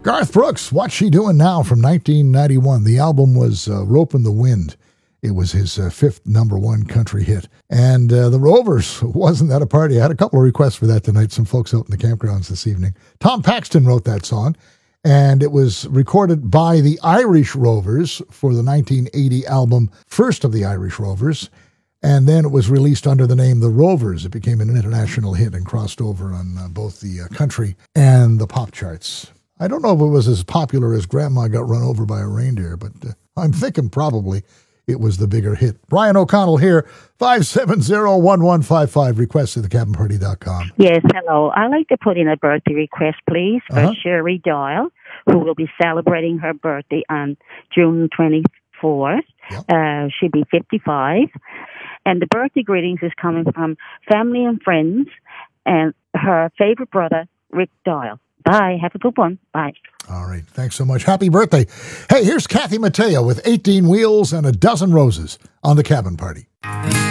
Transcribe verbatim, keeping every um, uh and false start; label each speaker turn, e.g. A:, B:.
A: Garth Brooks, What's She Doing Now from nineteen ninety-one. The album was uh, Ropin' the Wind. It was his uh, fifth number one country hit. And uh, the Rovers, Wasn't That a Party? I had a couple of requests for that tonight, some folks out in the campgrounds this evening. Tom Paxton wrote that song, and it was recorded by the Irish Rovers for the nineteen eighty album First of the Irish Rovers. And then it was released under the name The Rovers. It became an international hit and crossed over on uh, both the uh, country and the pop charts. I don't know if it was as popular as Grandma Got Run Over by a Reindeer, but uh, I'm thinking probably it was the bigger hit. Brian O'Connell here, five seven zero, one one five five, request at the cabin party dot com.
B: Yes, hello. I'd like to put in a birthday request, please, for
A: Uh-huh.
B: Sherry Doyle, who will be celebrating her birthday on June twenty-fourth.
A: Yep.
B: Uh, she'll be fifty-five. And the birthday greetings is coming from family and friends and her favorite brother, Rick Doyle. Bye. Have a good one. Bye.
A: All right. Thanks so much. Happy birthday. Hey, here's Kathy Mateo with eighteen Wheels and a Dozen Roses on the Cabin Party.